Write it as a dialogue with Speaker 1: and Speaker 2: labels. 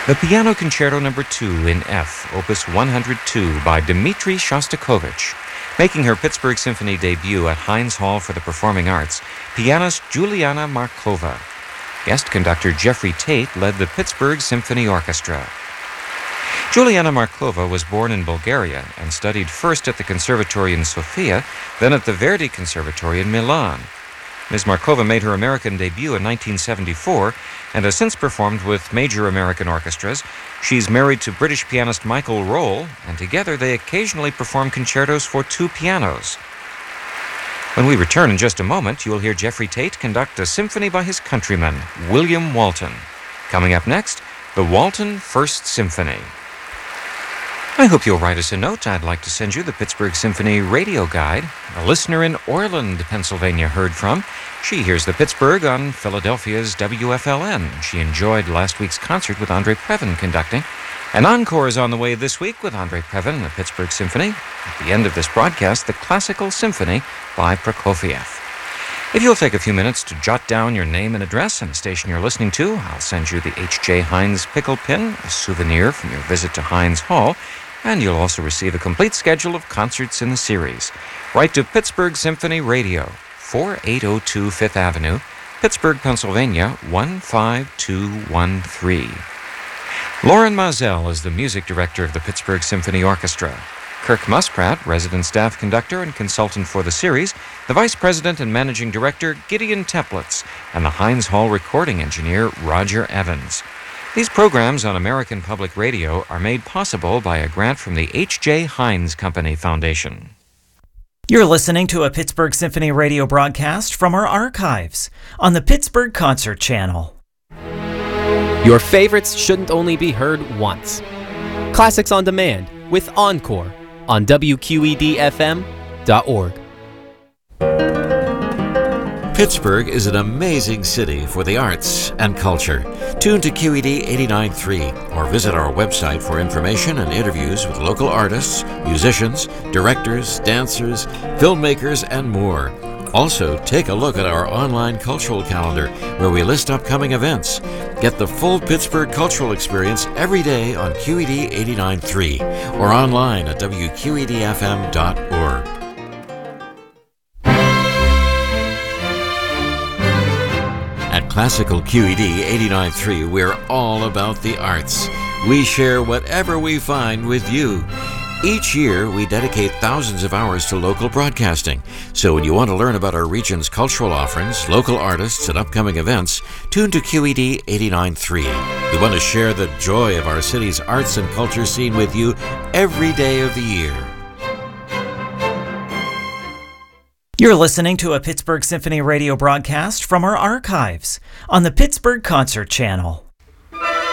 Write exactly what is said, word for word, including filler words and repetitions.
Speaker 1: The Piano Concerto Number two in F, Opus one hundred two by Dmitri Shostakovich. Making her Pittsburgh Symphony debut at Heinz Hall for the Performing Arts, pianist Juliana Markova. Guest conductor Jeffrey Tate led the Pittsburgh Symphony Orchestra. Juliana Markova was born in Bulgaria and studied first at the Conservatory in Sofia, then at the Verdi Conservatory in Milan. Miz Markova made her American debut in nineteen seventy-four and has since performed with major American orchestras. She's married to British pianist Michael Roll, and together they occasionally perform concertos for two pianos. When we return in just a moment, you'll hear Jeffrey Tate conduct a symphony by his countryman, William Walton. Coming up next, the Walton First Symphony. I hope you'll write us a note. I'd like to send you the Pittsburgh Symphony radio guide. A listener in Orland, Pennsylvania heard from. She hears the Pittsburgh on Philadelphia's W F L N. She enjoyed last week's concert with Andre Previn conducting. An encore is on the way this week with Andre Previn and the Pittsburgh Symphony. At the end of this broadcast, the Classical Symphony by Prokofiev. If you'll take a few minutes to jot down your name and address and the station you're listening to, I'll send you the H J. Heinz pickle pin, a souvenir from your visit to Heinz Hall, and you'll also receive a complete schedule of concerts in the series. Write to Pittsburgh Symphony Radio, forty-eight oh two Fifth Avenue, Pittsburgh, Pennsylvania, one five two one three. Lauren Mazel is the music director of the Pittsburgh Symphony Orchestra. Kirk Musprat, resident staff conductor and consultant for the series, the vice president and managing director, Gideon Teplitz, and the Heinz Hall recording engineer, Roger Evans. These programs on American Public Radio are made possible by a grant from the H J. Heinz Company Foundation.
Speaker 2: You're listening to a Pittsburgh Symphony radio broadcast from our archives on the Pittsburgh Concert Channel.
Speaker 3: Your favorites shouldn't only be heard once. Classics on Demand with Encore on W Q E D F M dot org.
Speaker 4: Pittsburgh is an amazing city for the arts and culture. Tune to Q E D eighty-nine point three or visit our website for information and interviews with local artists, musicians, directors, dancers, filmmakers, and more. Also, take a look at our online cultural calendar where we list upcoming events. Get the full Pittsburgh cultural experience every day on Q E D eighty-nine point three or online at W Q E D F M dot org. At Classical Q E D eighty-nine point three, we're all about the arts. We share whatever we find with you. Each year, we dedicate thousands of hours to local broadcasting. So when you want to learn about our region's cultural offerings, local artists, and upcoming events, tune to Q E D eighty-nine point three. We want to share the joy of our city's arts and culture scene with you every day of the year.
Speaker 2: You're listening to a Pittsburgh Symphony radio broadcast from our archives on the Pittsburgh Concert Channel.